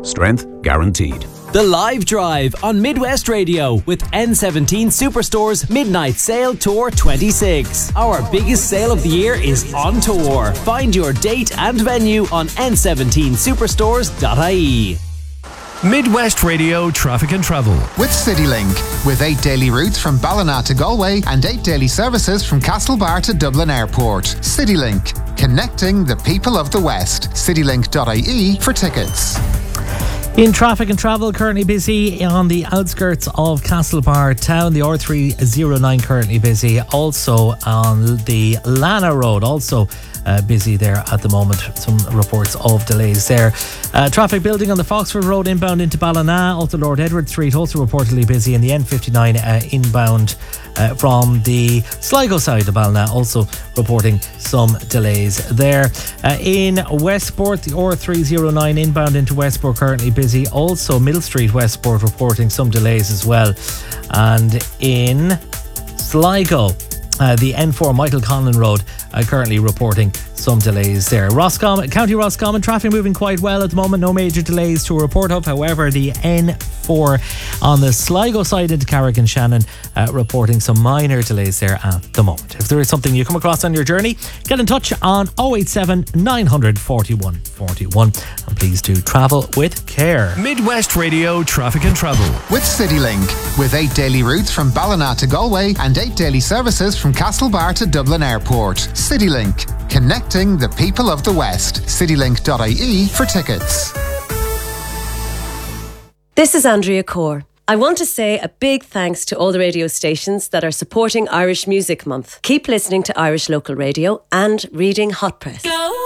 Strength guaranteed. The Live Drive on Midwest Radio with N17 Superstore's Midnight Sale Tour 26. Our biggest sale of the year is on tour. Find your date and venue on n17superstores.ie. Midwest Radio Traffic and Travel with CityLink, with 8 daily routes from Ballina to Galway and 8 daily services from Castlebar to Dublin Airport. CityLink, connecting the people of the West. CityLink.ie for tickets. In traffic and travel, currently busy on the outskirts of Castlebar town. The R309 currently busy. Also on the Lana Road, also busy there at the moment. Some reports of delays there. Traffic building on the Foxford Road inbound into Ballina. Also Lord Edward Street also reportedly busy. And the N59 inbound from the Sligo side of Ballina also reporting some delays there. In Westport, the R309 inbound into Westport currently busy. Also Middle Street Westport reporting some delays as well. And in Sligo, the N4 Michael Conlon Road currently reporting some delays there. County Roscommon traffic moving quite well at the moment. No major delays to report of. However, the N4 on the Sligo side into Carrick and Shannon reporting some minor delays there at the moment. If there is something you come across on your journey, get in touch on 087 900 41 41 and please do travel with care. Midwest Radio Traffic and Travel with CityLink, with 8 daily routes from Ballina to Galway and 8 daily services from Castlebar to Dublin Airport. CityLink, connecting the people of the West. CityLink.ie for tickets. This is Andrea Corr. I want to say a big thanks to all the radio stations that are supporting Irish Music Month. Keep listening to Irish local radio and reading Hot Press. Go!